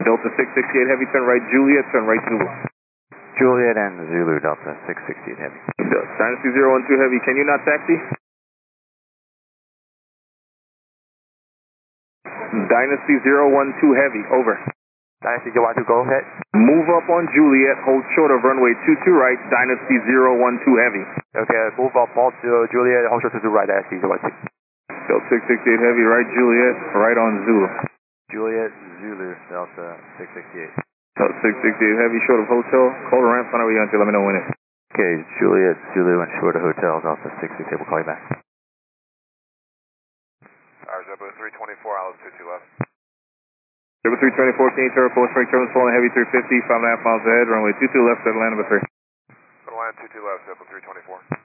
Delta 668 Heavy, turn right Juliet, turn right Zulu. Juliet and Zulu, Delta 668 Heavy. Dynasty 012 Heavy, can you not taxi? Dynasty 012 Heavy, over. Dynasty 012, go ahead. Move up on Juliet, hold short of runway 22 right, Dynasty 012 Heavy. Okay, move up on Juliet, hold short to right, Dynasty 012. Delta 668 Heavy, right Juliet, right on Zulu. Juliet, Zulu, Delta 668. Delta 668 Heavy, short of hotel, call the ramp, find out where you're until, let me know when it. Okay, Juliet, Zulu, and short of hotel, Delta 668, we'll call you back. Zebra 324, Alice 22 left. Zebra 324, can you turn full straight turbulence falling heavy 350, 5.5 miles ahead, runway 22 left, Atlanta number 3. Atlanta 22 left, Zebra 324.